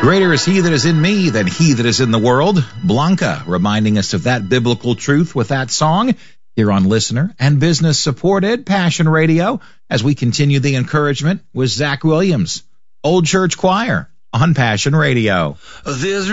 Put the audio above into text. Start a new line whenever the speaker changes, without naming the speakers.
Greater is he that is in me than he that is in the world. Blanca reminding us of that biblical truth with that song here on Listener and Business Supported Passion Radio as we continue the encouragement with Zach Williams, Old Church Choir on Passion Radio.